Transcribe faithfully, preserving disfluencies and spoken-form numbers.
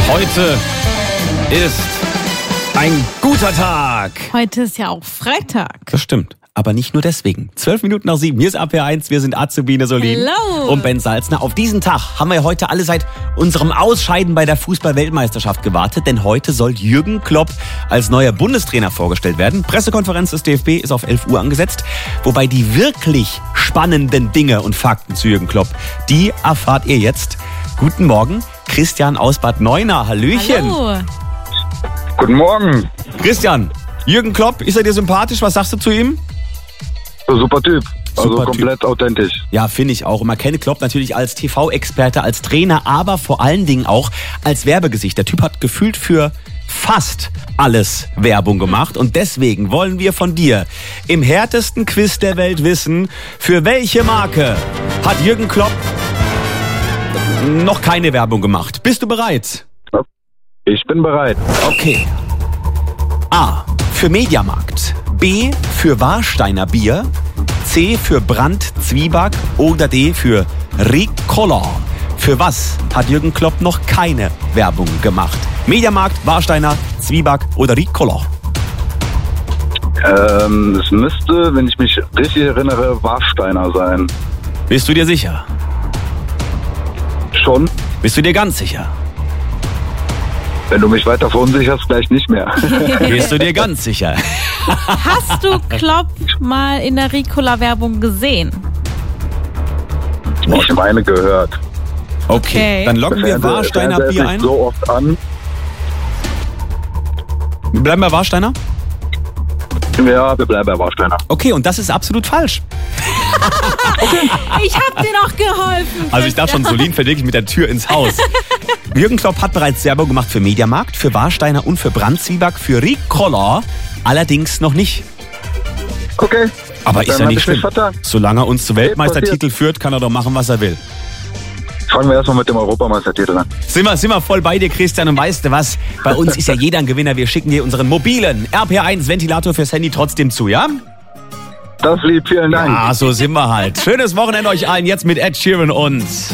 Heute ist ein guter Tag. Heute ist ja auch Freitag. Das stimmt. Aber nicht nur deswegen. Zwölf Minuten nach sieben. Hier ist A P eins. Wir sind Azubine Solin Hello. und Ben Salzner. Auf diesen Tag haben wir heute alle seit unserem Ausscheiden bei der Fußball-Weltmeisterschaft gewartet. Denn heute soll Jürgen Klopp als neuer Bundestrainer vorgestellt werden. Pressekonferenz des D F B ist auf elf Uhr angesetzt. Wobei die wirklich spannenden Dinge und Fakten zu Jürgen Klopp, die erfahrt ihr jetzt. Guten Morgen, Christian aus Bad Neuenahr. Hallöchen. Hallo. Guten Morgen. Christian, Jürgen Klopp, ist er dir sympathisch? Was sagst du zu ihm? Super Typ. Also Super komplett Typ. authentisch. Ja, finde ich auch. Und man kennt Klopp natürlich als T V-Experte, als Trainer, aber vor allen Dingen auch als Werbegesicht. Der Typ hat gefühlt für fast alles Werbung gemacht. Und deswegen wollen wir von dir im härtesten Quiz der Welt wissen, für welche Marke hat Jürgen Klopp noch keine Werbung gemacht. Bist du bereit? Ich bin bereit. Okay. A. Für Mediamarkt. B. Für Warsteiner Bier. C. Für Brandt Zwieback. Oder D. Für Ricola. Für was hat Jürgen Klopp noch keine Werbung gemacht? Mediamarkt, Warsteiner, Zwieback oder Ricola? Ähm, es müsste, wenn ich mich richtig erinnere, Warsteiner sein. Bist du dir sicher? Schon? Bist du dir ganz sicher? Wenn du mich weiter verunsicherst, gleich nicht mehr. Bist du dir ganz sicher? Hast du Klopp mal in der Ricola-Werbung gesehen? Ich meine gehört. Okay, Okay. dann loggen wir Fernseher- Warsteiner Fernseher Bier sich ein. so oft an. Wir bleiben bei Warsteiner? Ja, wir bleiben bei Warsteiner. Okay, und das ist absolut falsch. Ich hab dir noch geholfen. Also ich dachte schon, Solin fällt wirklich mit der Tür ins Haus. Jürgen Klopp hat bereits Werbung gemacht für Mediamarkt, für Warsteiner und für Brandt Zwieback, für Ricola, allerdings noch nicht. Okay. Aber ist Dann ja hab nicht ich mich schlimm. vertan. Solange er uns zu Weltmeistertitel passiert. führt, kann er doch machen, was er will. Fangen wir erstmal mit dem Europameistertitel an. Sind wir, sind wir voll bei dir, Christian, und weißt du was? Bei uns ist ja jeder ein Gewinner. Wir schicken dir unseren mobilen R P eins Ventilator fürs Handy trotzdem zu, ja? Das lieb, vielen Dank. Ah, so sind wir halt. Schönes Wochenende euch allen jetzt mit Ed Sheeran und...